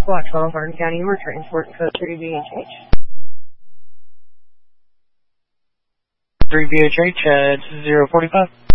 Squad 12, Hardin County, we're transport code 3BHH. 3BHH at 045.